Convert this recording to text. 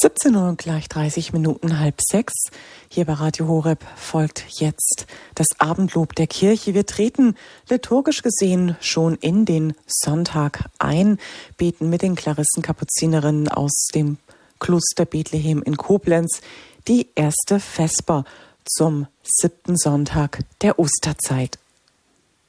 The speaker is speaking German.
17 Uhr und gleich 30 Minuten, 5:30. Hier bei Radio Horeb folgt jetzt das Abendlob der Kirche. Wir treten liturgisch gesehen schon in den Sonntag ein, beten mit den Klarissenkapuzinerinnen aus dem Kloster Bethlehem in Koblenz die erste Vesper zum 7. Sonntag der Osterzeit.